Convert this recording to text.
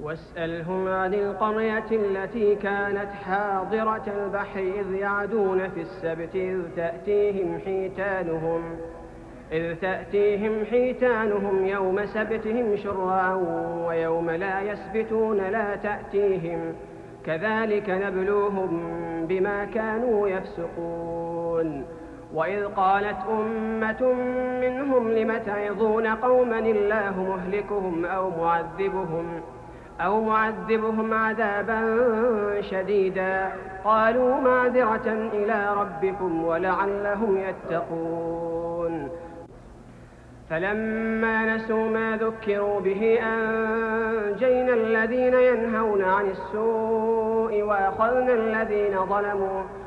واسألهم عن القرية التي كانت حاضرة البحر إذ يعدون في السبت إذ تأتيهم حيتانهم يوم سبتهم شرعا ويوم لا يسبتون لا تأتيهم كذلك نبلوهم بما كانوا يفسقون. وإذ قالت أمة منهم لم تعظون قوما الله مهلكهم أو معذبهم عذابا شديدا قالوا معذرة إلى ربكم ولعلهم يتقون. فلما نسوا ما ذكروا به أنجينا الذين ينهون عن السوء وأخذنا الذين ظلموا